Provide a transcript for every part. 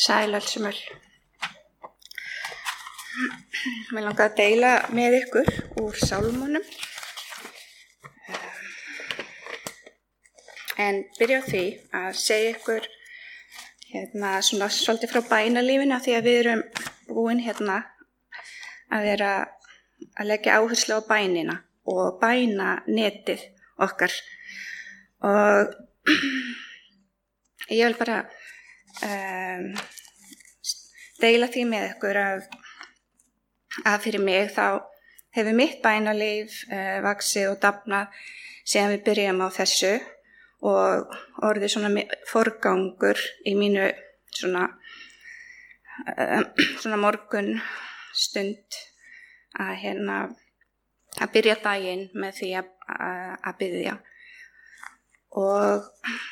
Sæl öll sem öll. Mér langar að deila með ykkur úr sálmunum. En byrja á því að segja ykkur svona svolítið frá bænalífinu, því að við erum búin að vera að leggja áherslu á bænina og bænanetið okkar. Og ég vil bara deila því með ykkur að fyrir mig þá hefur mitt bænalíf vaxið og dafnað síðan við byrjum á þessu og orðið svona forgangur í mínu svona morgun stund að byrja daginn með því að biðja og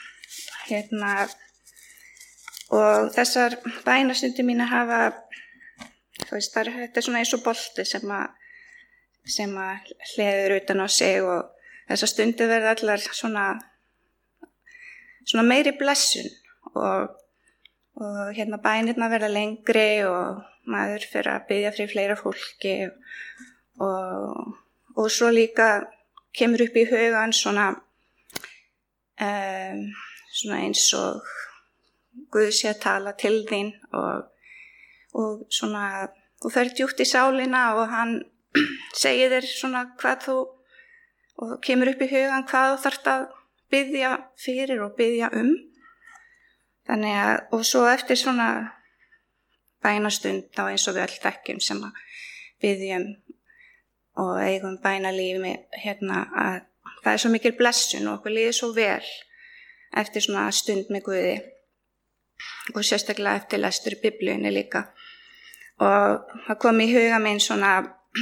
og þessar bænastundir mínar hafa, þetta svona eins og bolti sem að hleður utan á sig og þessar stundir verða allar svona meiri blessun og bænirnar verða lengri og maður fer að biðja fyrir fleira fólki og svo líka kemur upp í hugan svona eins og Guð sé að tala til þín og svona þú fer djúpt í sálina og hann segir þér svona hvað þú og kemur upp í hugan hvað þú þarft að biðja fyrir og biðja þannig að og svo eftir svona bænastund þá eins og við öll þekkjum sem að biðjum og eigum bænalífi að það er svo mikil blessun og okkur líður svo vel eftir svona stund með Guði og sérstaklega eftir lestur í Biblíunni líka og það kom í huga minn svona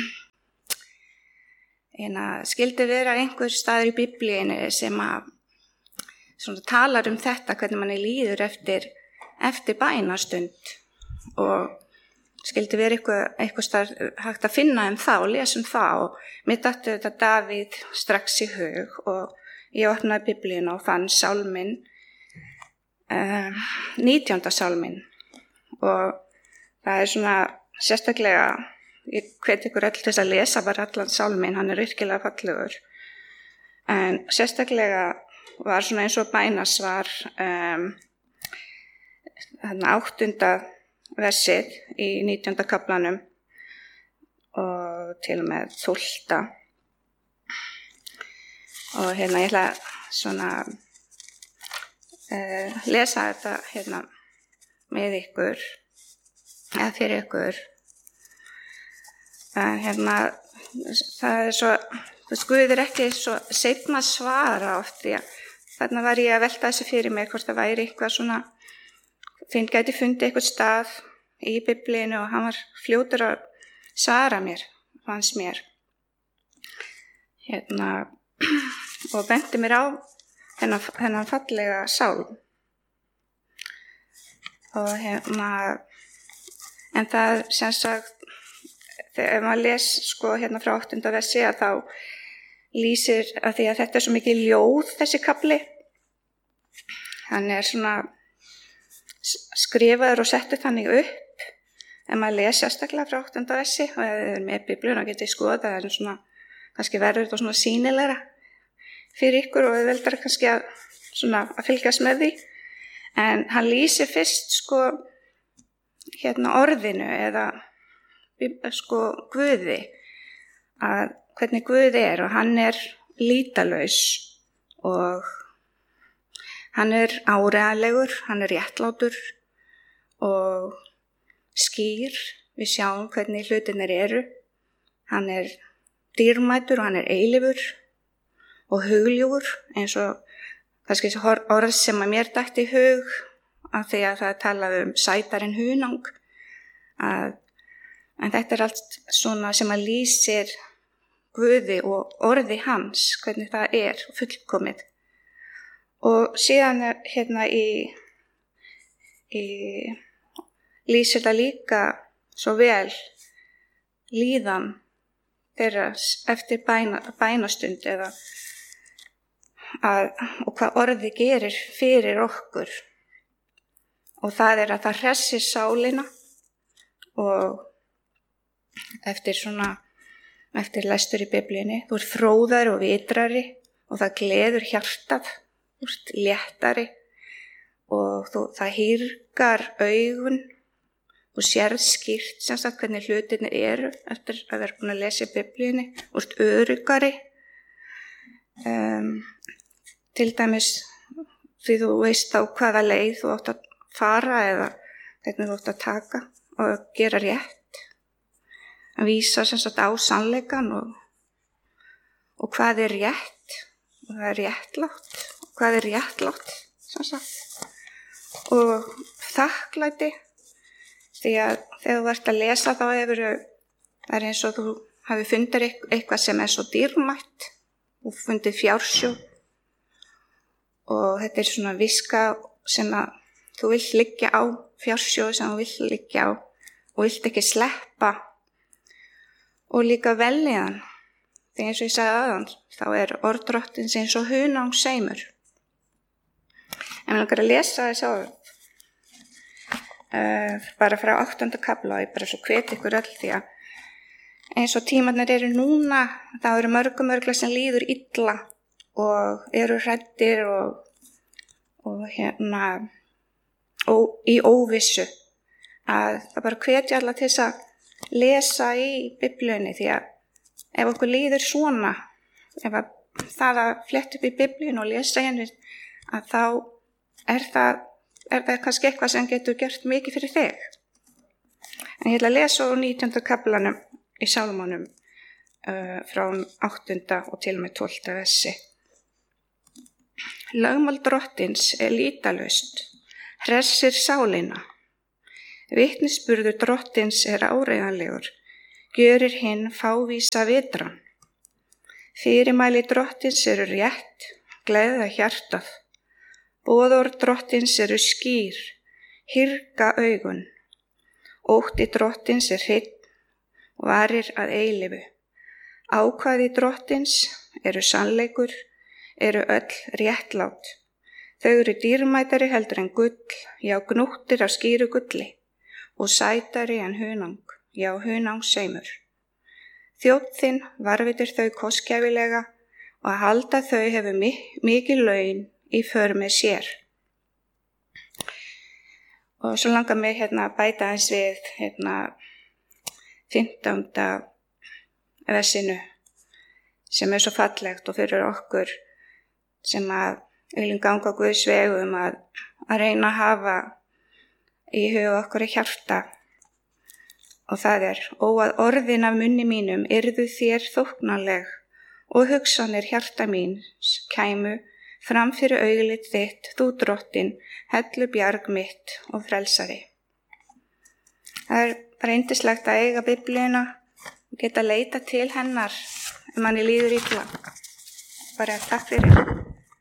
skildi vera einhver staður í Biblíunni sem að svona talar þetta hvernig manni líður eftir bænastund og skildi vera eitthvað staður hægt að finna það og lesa það og mér datt þetta Davíð strax í hug og ég opnaði Biblíuna og fann sálminn 19. sálminn og það er svona sérstaklega, ég hvet ykkur öll til að lesa bara allan sálminn, hann er virkilega fallegur en sérstaklega var svona eins og bænasvar 8. versið í 19. kaflanum og til og með 12. og ég ætla svona lesa þetta með ykkur eða fyrir ykkur það er svo Guð er ekki svo seinna að svara oft því að þarna var ég að velta þessu fyrir mér hvort það væri eitthvað svona gæti fundið eitthvað stað í Biblíunni og hann var fljótur að svara mér fannst mér og benti mér á þennan fallega sálm og en það sem sagt þegar maður les frá 8. versi að þá lýsir að því að þetta er svo mikið ljóð þessi kafli hann er svona skrifaður og settur þannig upp en maður les sérstaklega frá 8. versi og ef þið er með Biblíuna getið skoða það er svona kannski verður þetta svona sýnilegra fyrir ykkur og við veldar kannski að fylgjast með því en hann lýsir fyrst orðinu eða Guði að hvernig Guð er og hann er lýtalaus og hann er áreiðanlegur, hann er réttlátur og skýr við sjáum hvernig hlutirnir eru hann er dýrmætur og hann er eilífur og hugljúfur eins og kannski orð sem að mér datt í hug af því að það talaði sætarinn hunang en þetta er allt svona sem að lýsir Guði og orði hans hvernig það er fullkomið og síðan lýsir það líka svo vel líðan þeirra eftir bænastund og hvað orði gerir fyrir okkur og það að það hressir sálina og eftir lestur í Biblíunni, þú ert fróðari og vitrari og það gleður hjartað, þú ert léttari og það hýrgar augun og sérð skýrt sem sagt hvernig hlutirnir eru eftir að vera búin að lesa í Biblíunni, þú ert öruggari, til dæmis því þú veist á hvaða leið þú átt að fara eða hvernig þú átt að taka og gera rétt, að vísa sem sagt á sannleikann og hvað er rétt og það er réttlátt og hvað er réttlátt sem sagt og þakklæti, því að þegar þú ert að lesa þá það er eins og þú hafi fundið eitthvað sem er svo dýrmætt og fundið fjársjóð og þetta er svona viska sem að þú vilt liggja á, fjársjóð sem þú vilt liggja á og vilt ekki sleppa og líka velliðan. Þegar eins og ég sagði áðan, þá er orð Drottins eins og hunangseimur. En mér langar að lesa þess orð bara frá 8. kafla og ég bara svo hvet ykkur öll því að eins og tímarnir eru núna, þá eru mörgum sem líður illa og eru hræddir og í óvissu, að það bara hvetja alla til þess að lesa í Biblíunni, því að ef okkur líður svona, ef að það að fletta upp í Biblíunni og lesa henni, að þá er það kannski eitthvað sem getur gert mikið fyrir þig. En ég ætla að lesa úr 19. kaflanum í Sálmunum frá 8. og til og með 12. versi. Lögmál Drottins er lýtalaust, hressir sálina. Vitnisburður Drottins er áreiðanlegur, gjörir hinn fávísa vitran. Fyrirmæli Drottins eru rétt, gleðja hjartað. Boðorð Drottins eru skýr, hýrga augun. Ótti Drottins er hreinn og varir að eilífu. Ákvæði Drottins eru sannleikur, eru öll réttlát. Þau eru dýrmætari heldur en gull, já gnúttir af skýru gulli, og sætari en hunang, já hunangseimur. Þjónn þinn varvitir þau kostgæfilega og að halda þau hefur mikil laun í för með sér. Og svo langar mig að bæta eins við 15. versinu sem er svo fallegt og fyrir okkur sem að viljum ganga Guðs vegum að reyna að hafa í huga okkur hjarta. Og það er: ó að orðin af munni mínum yrðu þér þóknanleg og hugsanir hjarta míns kæmu fram fyrir augliti þitt, þú Drottinn, hellu bjarg mitt og frelsari. Það er bara yndislegt að eiga Biblíuna og geta leita til hennar ef manni líður illa. Bara takk fyrir.